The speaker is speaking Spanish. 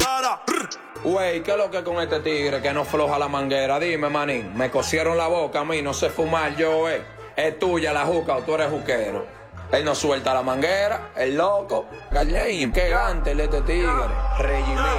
cara. Wey, ¿qué es lo que con este tigre que no floja la manguera? Dime, manín, me cosieron la boca a mí, no sé fumar yo, Es tuya la juca o tú eres juquero. Él no suelta la manguera, el loco. Gallín, qué gante este tigre. Regimí.